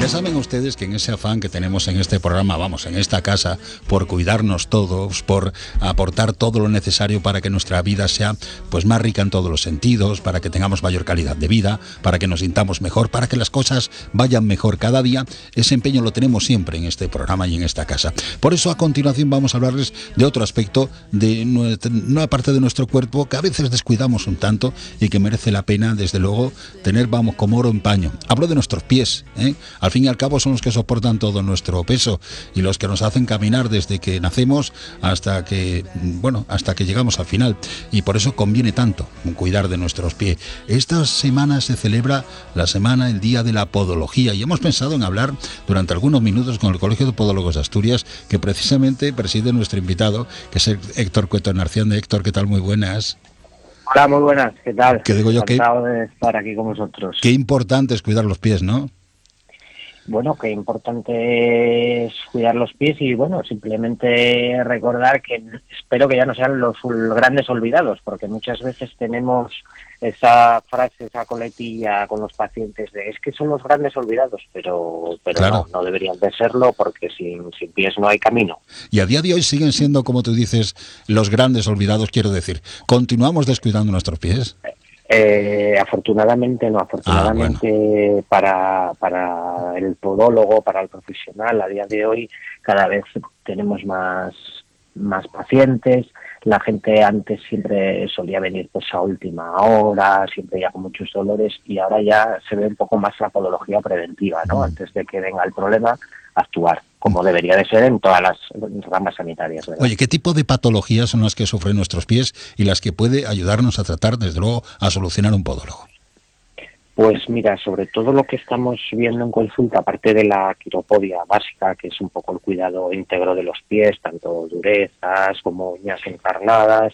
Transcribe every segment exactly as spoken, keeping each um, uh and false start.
saben ustedes que en ese afán que tenemos en este programa, vamos, en esta casa, por cuidarnos todos, por aportar todo lo necesario para que nuestra vida sea pues más rica en todos los sentidos, para que tengamos mayor calidad de vida, para que nos sintamos mejor, para que las cosas vayan mejor cada día, ese empeño lo tenemos siempre en este programa y en esta casa. Por eso a continuación vamos a hablarles de otro aspecto de nuestra, una parte de nuestro cuerpo que a veces descuidamos un tanto y que merece la pena, desde luego, tener, vamos, como oro en paño. Hablo de nuestros pies, ¿eh? Al fin y al cabo son los que soportan todo nuestro peso y los que nos hacen caminar desde que nacemos hasta que, bueno, hasta que llegamos al final. Y por eso conviene tanto cuidar de nuestros pies. Esta semana se celebra la semana, el Día de la Podología, y hemos pensado en hablar durante algunos minutos con el Colegio de Podólogos de Asturias, que precisamente preside nuestro invitado, que es Héctor Cueto Narciande. Héctor, ¿qué tal? Muy buenas. Hola, muy buenas, ¿qué tal? ¿Qué digo yo? Encantado de estar aquí con vosotros. Qué importante es cuidar los pies, ¿no? Bueno, qué importante es cuidar los pies y, bueno, simplemente recordar que espero que ya no sean los grandes olvidados, porque muchas veces tenemos esa frase, esa coletilla con los pacientes de es que son los grandes olvidados, pero pero claro. no, no deberían de serlo, porque sin, sin pies no hay camino. Y a día de hoy siguen siendo, como tú dices, los grandes olvidados, quiero decir. ¿Continuamos descuidando nuestros pies? Eh, afortunadamente no, afortunadamente ah, bueno. para, para el podólogo, para el profesional, a día de hoy cada vez tenemos más, más pacientes. La gente antes siempre solía venir pues a última hora, siempre ya con muchos dolores, y ahora ya se ve un poco más la podología preventiva, ¿no? Mm. Antes de que venga el problema, actuar, como debería de ser en todas las ramas sanitarias, ¿verdad? Oye, ¿qué tipo de patologías son las que sufren nuestros pies y las que puede ayudarnos a tratar, desde luego, a solucionar un podólogo? Pues mira, sobre todo lo que estamos viendo en consulta, aparte de la quiropodia básica, que es un poco el cuidado íntegro de los pies, tanto durezas como uñas encarnadas.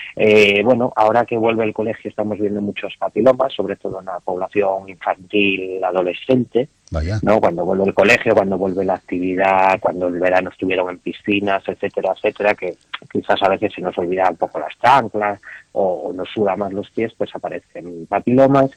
Eh, bueno, ahora que vuelve el colegio estamos viendo muchos papilomas, sobre todo en la población infantil, adolescente. Vaya. ¿No? Cuando vuelve el colegio, cuando vuelve la actividad, cuando el verano estuvieron en piscinas, etcétera, etcétera, que quizás a veces se nos olvida un poco las chanclas o nos suda más los pies, pues aparecen papilomas.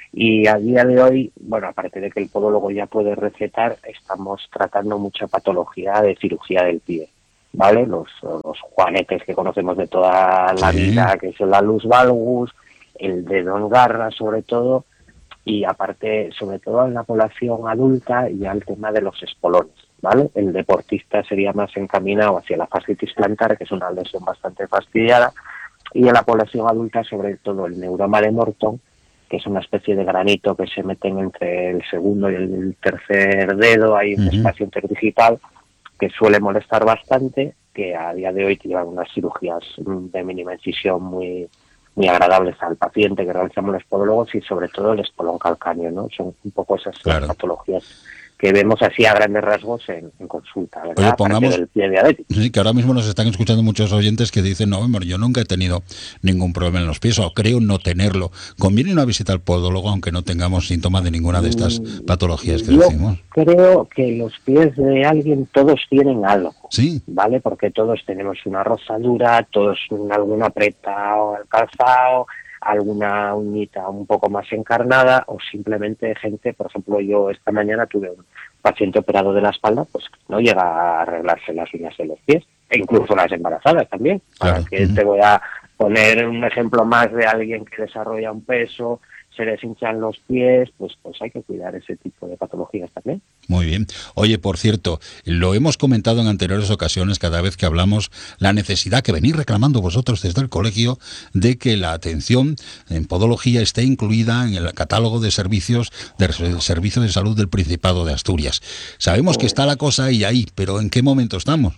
Y a día de hoy, bueno, aparte de que el podólogo ya puede recetar, estamos tratando mucha patología de cirugía del pie, ¿vale? Los, los juanetes que conocemos de toda la sí. vida, que es el alus valgus, el dedo en garra sobre todo, y aparte, sobre todo en la población adulta, y al tema de los espolones, ¿vale? El deportista sería más encaminado hacia la fascitis plantar, que es una lesión bastante fastidiada, y en la población adulta, sobre todo el neuroma de Morton, que es una especie de granito que se meten entre el segundo y el tercer dedo, hay un uh-huh. espacio interdigital que suele molestar bastante, que a día de hoy llevan unas cirugías de mínima incisión muy muy agradables al paciente que realizamos los podólogos, y sobre todo el espolón calcáneo, ¿no? Son un poco esas claro. patologías que vemos así a grandes rasgos en, en consulta, ¿verdad? Oye, pongamos, del pie diabético. Sí, que ahora mismo nos están escuchando muchos oyentes que dicen, no, hombre, yo nunca he tenido ningún problema en los pies, o creo no tenerlo. ¿Conviene una visita al podólogo aunque no tengamos síntomas de ninguna de estas patologías que yo decimos? Creo que los pies de alguien todos tienen algo, ¿sí? ¿Vale? Porque todos tenemos una rozadura, todos algún apretado al calzado, alguna uñita un poco más encarnada, o simplemente gente, por ejemplo, yo esta mañana tuve un paciente operado de la espalda, pues no llega a arreglarse las uñas de los pies, e incluso las embarazadas también. Claro. Para que uh-huh. te voy a poner un ejemplo más de alguien que desarrolla un peso, se les hinchan los pies, pues pues hay que cuidar ese tipo de patologías también. Muy bien. Oye, por cierto, lo hemos comentado en anteriores ocasiones cada vez que hablamos, la necesidad que venís reclamando vosotros desde el colegio de que la atención en podología esté incluida en el catálogo de servicios del Servicio de Salud del Principado de Asturias. Sabemos que está la cosa ahí, ahí, pero ¿en qué momento estamos?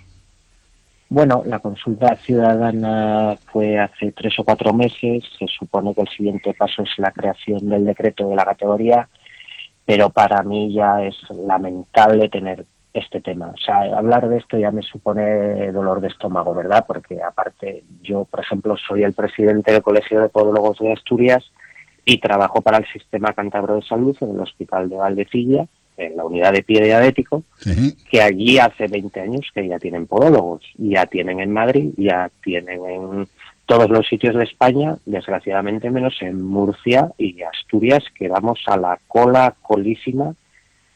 Bueno, la consulta ciudadana fue hace tres o cuatro meses. Se supone que el siguiente paso es la creación del decreto de la categoría, pero para mí ya es lamentable tener este tema. O sea, hablar de esto ya me supone dolor de estómago, ¿verdad? Porque aparte yo, por ejemplo, soy el presidente del Colegio de Podólogos de Asturias y trabajo para el Sistema Cántabro de Salud en el Hospital de Valdecilla, en la unidad de pie diabético, uh-huh. que allí hace veinte años que ya tienen podólogos, ya tienen en Madrid, ya tienen en todos los sitios de España, desgraciadamente menos en Murcia y Asturias, que vamos a la cola colísima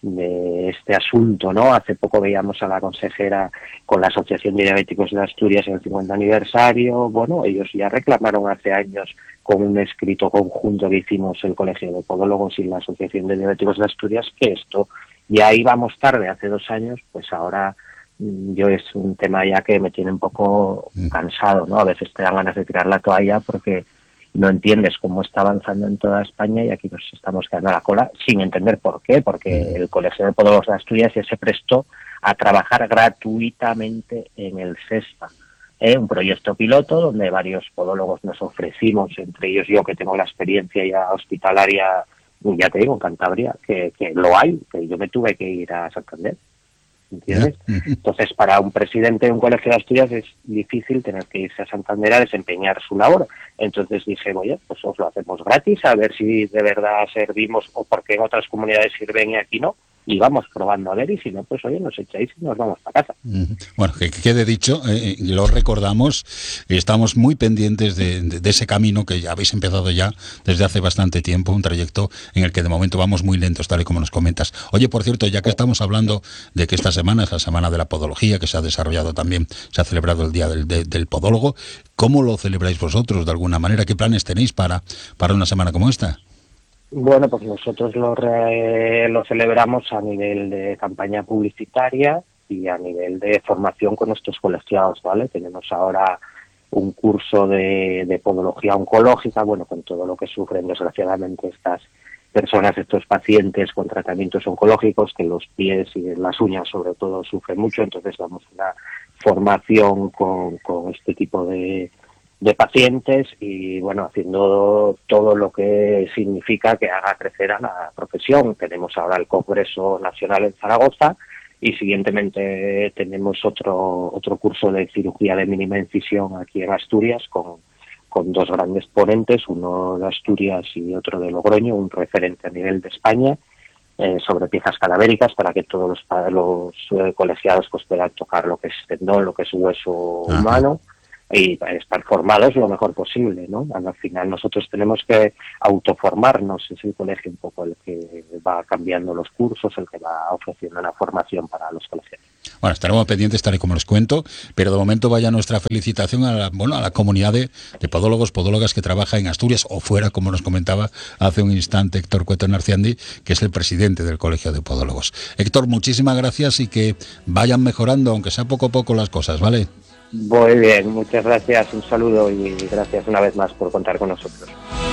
de este asunto, ¿no? Hace poco veíamos a la consejera con la Asociación de Diabéticos de Asturias en el cincuenta aniversario. Bueno, ellos ya reclamaron hace años con un escrito conjunto que hicimos el Colegio de Podólogos y la Asociación de Diabéticos de Asturias que esto ya íbamos tarde hace dos años, pues ahora yo es un tema ya que me tiene un poco cansado, ¿no? A veces te dan ganas de tirar la toalla porque no entiendes cómo está avanzando en toda España y aquí nos estamos quedando a la cola sin entender por qué, porque el Colegio de Podólogos de Asturias ya se prestó a trabajar gratuitamente en el SESPA, ¿eh? Un proyecto piloto donde varios podólogos nos ofrecimos, entre ellos yo que tengo la experiencia ya hospitalaria, ya te digo, en Cantabria, que, que lo hay, que yo me tuve que ir a Santander. ¿Entiendes? Entonces, para un presidente de un colegio de Asturias es difícil tener que irse a Santander a desempeñar su labor. Entonces dije, oye, pues os lo hacemos gratis, a ver si de verdad servimos o porque en otras comunidades sirven y aquí no. Y vamos probando a ver, y si no, pues oye, nos echáis y nos vamos para casa. Bueno, que quede dicho, eh, lo recordamos, estamos muy pendientes de, de, de ese camino que ya habéis empezado ya desde hace bastante tiempo, un trayecto en el que de momento vamos muy lentos, tal y como nos comentas. Oye, por cierto, ya que estamos hablando de que esta semana es la Semana de la Podología, que se ha desarrollado también, se ha celebrado el Día del, de, del Podólogo, ¿cómo lo celebráis vosotros de alguna manera? ¿Qué planes tenéis para, para una semana como esta? Bueno, pues nosotros lo, re, lo celebramos a nivel de campaña publicitaria y a nivel de formación con nuestros colegiados, ¿vale? Tenemos ahora un curso de, de podología oncológica, bueno, con todo lo que sufren desgraciadamente estas personas, estos pacientes con tratamientos oncológicos, que los pies y las uñas sobre todo sufren mucho, entonces damos una formación con, con este tipo de de pacientes y, bueno, haciendo todo lo que significa que haga crecer a la profesión. Tenemos ahora el Congreso Nacional en Zaragoza y, siguientemente, tenemos otro otro curso de cirugía de mínima incisión aquí en Asturias con, con dos grandes ponentes, uno de Asturias y otro de Logroño, un referente a nivel de España, eh, sobre piezas cadavéricas para que todos los, los eh, colegiados pues puedan tocar lo que es tendón, lo que es hueso Ajá. humano, y estar formados lo mejor posible, ¿no? Al final nosotros tenemos que autoformarnos, es el colegio un poco el que va cambiando los cursos, el que va ofreciendo una formación para los colegios. Bueno, estaremos pendientes tal y como les cuento, pero de momento vaya nuestra felicitación a la, bueno, a la comunidad de, de podólogos, podólogas que trabaja en Asturias o fuera, como nos comentaba hace un instante Héctor Cueto Narciandi, que es el presidente del Colegio de Podólogos. Héctor, muchísimas gracias y que vayan mejorando, aunque sea poco a poco las cosas, ¿vale? Muy bien, muchas gracias, un saludo y gracias una vez más por contar con nosotros.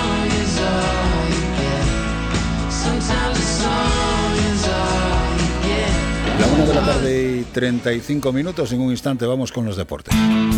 La una de la tarde y treinta y cinco minutos, en un instante vamos con los deportes.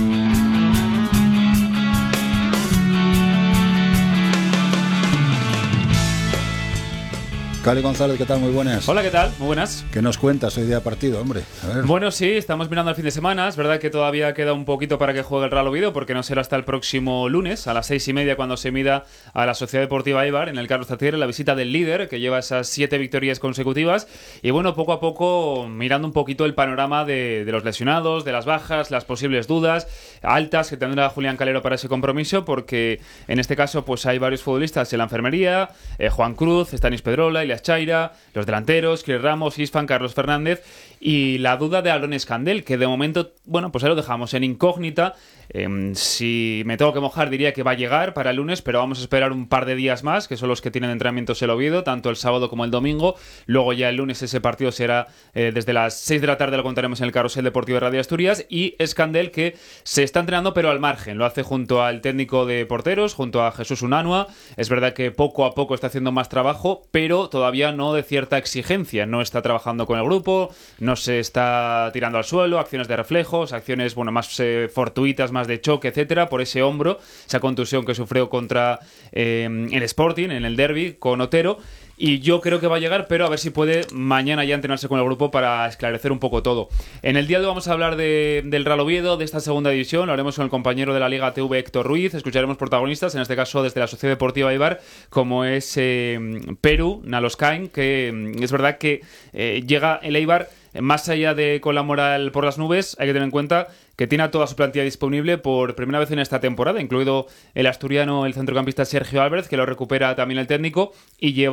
Cali González, ¿qué tal? Muy buenas. Hola, ¿qué tal? Muy buenas. ¿Qué nos cuentas hoy día partido, hombre? A ver. Bueno, sí, estamos mirando el fin de semana. Es verdad que todavía queda un poquito para que juegue el Real Oviedo, porque no será hasta el próximo lunes, a las seis y media, cuando se mida a la Sociedad Deportiva Eibar, en el Carlos Tartiere, la visita del líder, que lleva esas siete victorias consecutivas. Y bueno, poco a poco, mirando un poquito el panorama de, de los lesionados, de las bajas, las posibles dudas altas que tendrá Julián Calero para ese compromiso, porque en este caso pues hay varios futbolistas en la enfermería, eh, Juan Cruz, Stanis Pedrola, Ilias Chaira, los delanteros, Chris Ramos, Isfan, Carlos Fernández y la duda de Aaron Escandel, que de momento, bueno, pues ahí lo dejamos en incógnita. Eh, si me tengo que mojar diría que va a llegar para el lunes, pero vamos a esperar un par de días más, que son los que tienen entrenamientos el Oviedo, tanto el sábado como el domingo. Luego ya el lunes ese partido será eh, desde las seis de la tarde, lo contaremos en el Carrusel Deportivo de Radio Asturias. Y Escandel, que se está entrenando pero al margen, lo hace junto al técnico de porteros, junto a Jesús Unanua. Es verdad que poco a poco está haciendo más trabajo, pero todavía no de cierta exigencia. No está trabajando con el grupo, no se está tirando al suelo, acciones de reflejos, acciones bueno más eh, fortuitas, más de choque, etcétera, por ese hombro, esa contusión que sufrió contra eh, el Sporting en el derbi con Otero. Y yo creo que va a llegar, pero a ver si puede mañana ya entrenarse con el grupo para esclarecer un poco todo. En el día de hoy vamos a hablar de, del Real Oviedo, de esta segunda división. Lo haremos con el compañero de la Liga T V, Héctor Ruiz. Escucharemos protagonistas, en este caso desde la Sociedad Deportiva Eibar, como es eh, Perú Naloskain, que es verdad que eh, llega el Eibar más allá de con la moral por las nubes. Hay que tener en cuenta que tiene a toda su plantilla disponible por primera vez en esta temporada, incluido el asturiano, el centrocampista Sergio Álvarez, que lo recupera también el técnico, y lleva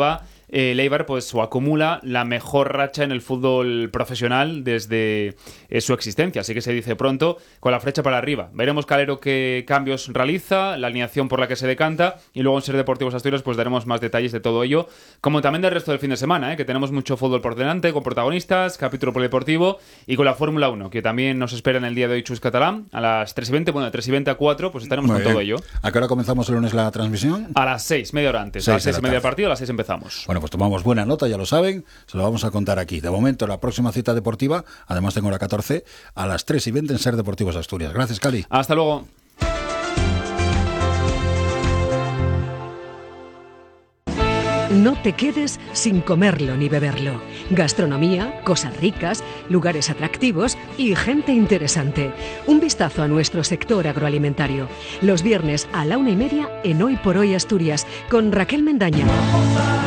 eh, el Eibar pues o acumula la mejor racha en el fútbol profesional desde eh, su existencia, así que se dice pronto con la flecha para arriba. Veremos Calero qué cambios realiza, la alineación por la que se decanta, y luego en Ser Deportivos Asturias pues daremos más detalles de todo ello, como también del resto del fin de semana, ¿eh? que tenemos mucho fútbol por delante, con protagonistas, capítulo polideportivo y con la Fórmula uno, que también nos espera en el día de hoy Chus Catalán, a las tres y veinte, bueno, de tres y veinte a cuatro, pues estaremos Muy con bien. todo ello. ¿A qué hora comenzamos el lunes la transmisión? A las seis, media hora antes, Seis a las de seis la y media del tarde. partido, a las seis empezamos. Bueno, pues tomamos buena nota, ya lo saben, se lo vamos a contar aquí. De momento, la próxima cita deportiva, además tengo la catorce, a las tres y veinte en Ser Deportivos Asturias. Gracias, Cali. Hasta luego. No te quedes sin comerlo ni beberlo. Gastronomía, cosas ricas, lugares atractivos y gente interesante. Un vistazo a nuestro sector agroalimentario. Los viernes a la una y media en Hoy por Hoy Asturias con Raquel Mendaña.